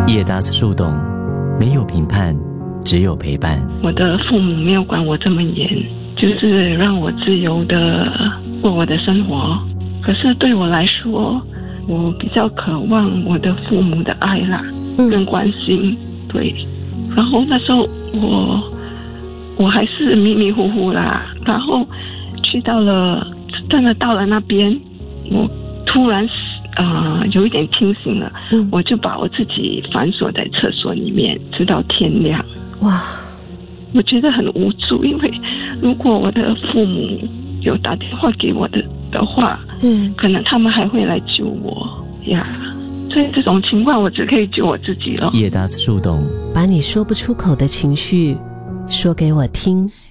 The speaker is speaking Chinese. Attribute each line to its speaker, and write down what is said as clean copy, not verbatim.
Speaker 1: 叶达斯树洞，没有评判，只有陪伴。
Speaker 2: 我的父母没有管我这么严，就是让我自由的过我的生活。可是对我来说，我比较渴望我的父母的爱啦，跟关心。对，然后那时候我还是迷迷糊糊啦，然后真的到了那边，我突然有一点清醒了，我就把我自己反锁在厕所里面，直到天亮。
Speaker 3: 哇，
Speaker 2: 我觉得很无助，因为如果我的父母有打电话给我的话，可能他们还会来救我呀。所以这种情况，我只可以救我自己了。
Speaker 1: 叶达斯树洞，
Speaker 3: 把你说不出口的情绪说给我听。